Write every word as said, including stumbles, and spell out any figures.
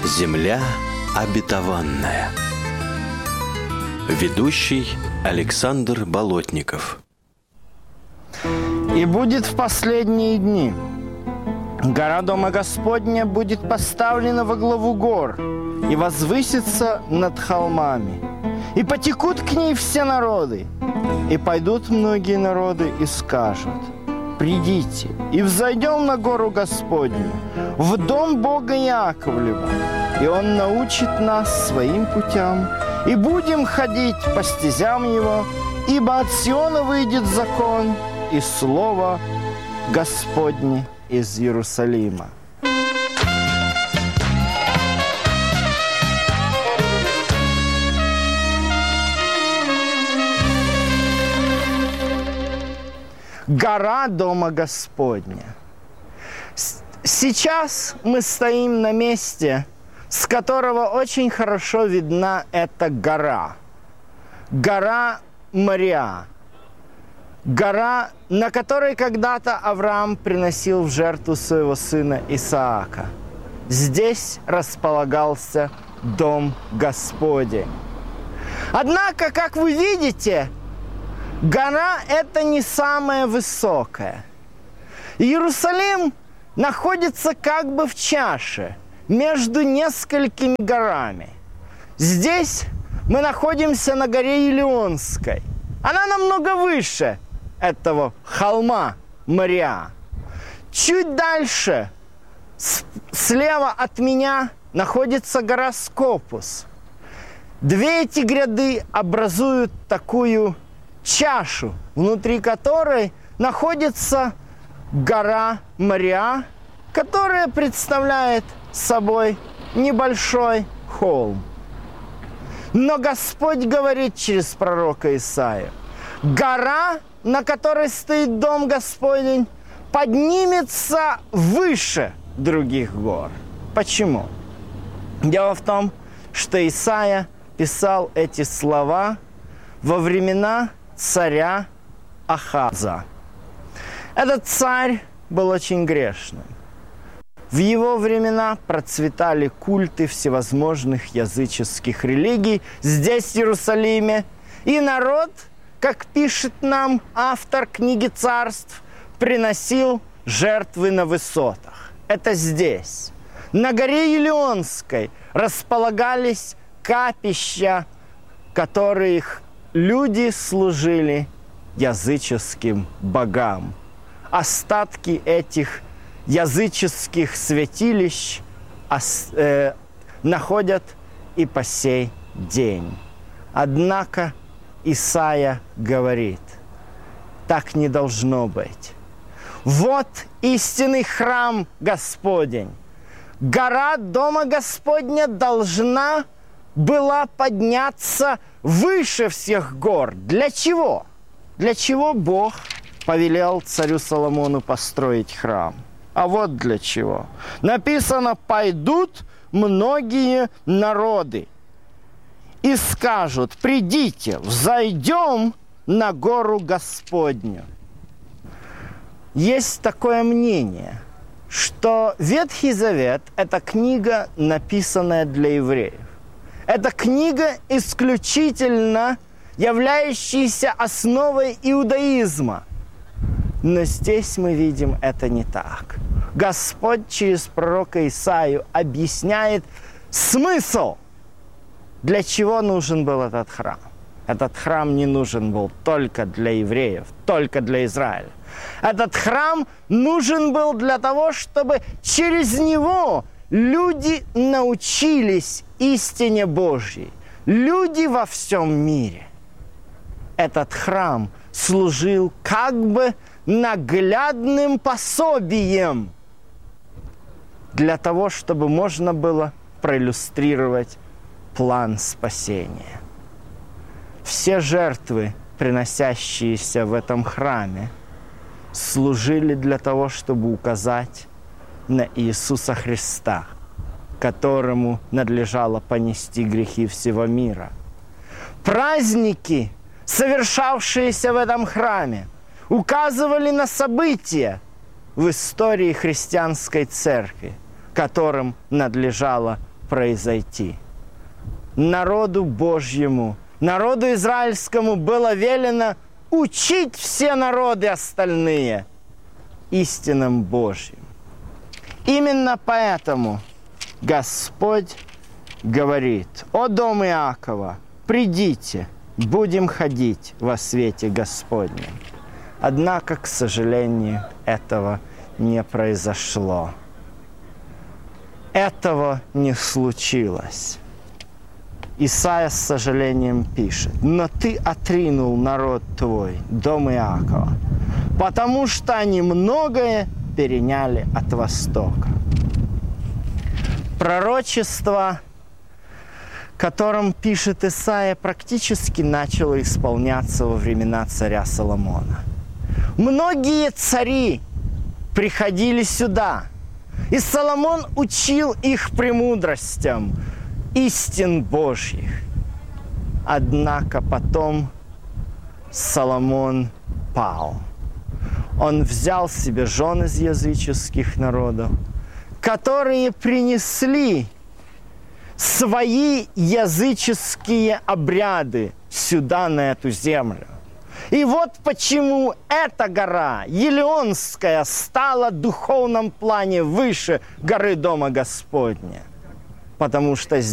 Земля обетованная. Ведущий Александр Болотников. «И будет в последние дни. Гора Дома Господня будет поставлена во главу гор и возвысится над холмами. И потекут к ней все народы. И пойдут многие народы и скажут: придите, и взойдем на гору Господню, в дом Бога Яковлева, и Он научит нас своим путям, и будем ходить по стезям Его, ибо от Сиона выйдет закон и слово Господне из Иерусалима». Гора Дома Господня. Сейчас мы стоим на месте, с которого очень хорошо видна эта гора. Гора Мориа. Гора, на которой когда-то Авраам приносил в жертву своего сына Исаака. Здесь располагался Дом Господень. Однако, как вы видите, гора – это не самая высокая. Иерусалим находится как бы в чаше между несколькими горами. Здесь мы находимся на горе Елеонской. Она намного выше этого холма Мориа. Чуть дальше, слева от меня, находится гора Скопус. Две эти гряды образуют такую чашу, внутри которой находится гора Мориа, которая представляет собой небольшой холм. Но Господь говорит через пророка Исаию: гора, на которой стоит Дом Господень, поднимется выше других гор. Почему? Дело в том, что Исаия писал эти слова во времена царя Ахаза. Этот царь был очень грешным. В его времена процветали культы всевозможных языческих религий здесь, в Иерусалиме. И народ, как пишет нам автор книги «Царств», приносил жертвы на высотах. Это здесь. На горе Елеонской располагались капища, которых люди служили языческим богам. Остатки этих языческих святилищ ос, э, находят и по сей день. Однако Исаия говорит: так не должно быть. Вот истинный храм Господень. Гора Дома Господня должна была подняться выше всех гор. Для чего? Для чего Бог повелел царю Соломону построить храм? А вот для чего. Написано: пойдут многие народы и скажут: придите, взойдем на гору Господню. Есть такое мнение, что Ветхий Завет – это книга, написанная для евреев. Это книга, исключительно являющаяся основой иудаизма. Но здесь мы видим, это не так. Господь через пророка Исаию объясняет смысл, для чего нужен был этот храм. Этот храм не нужен был только для евреев, только для Израиля. Этот храм нужен был для того, чтобы через него люди научились истине Божьей. Люди во всем мире. Этот храм служил как бы наглядным пособием для того, чтобы можно было проиллюстрировать план спасения. Все жертвы, приносящиеся в этом храме, служили для того, чтобы указать на Иисуса Христа, которому надлежало понести грехи всего мира. Праздники, совершавшиеся в этом храме, указывали на события в истории христианской церкви, которым надлежало произойти. Народу Божьему, народу израильскому было велено учить все народы остальные истинам Божьим. Именно поэтому Господь говорит: «О дом Иакова, придите, будем ходить во свете Господнем». Однако, к сожалению, этого не произошло. Этого не случилось. Исайя с сожалением пишет: «Но ты отринул народ твой, дом Иакова, потому что они многое переняли от Востока». Пророчество, которым пишет Исайя, практически начало исполняться во времена царя Соломона. Многие цари приходили сюда, и Соломон учил их премудростям истин Божьих. Однако потом Соломон пал. Он взял себе жен из языческих народов, которые принесли свои языческие обряды сюда, на эту землю. И вот почему эта гора, Елеонская, стала в духовном плане выше горы Дома Господня. Потому что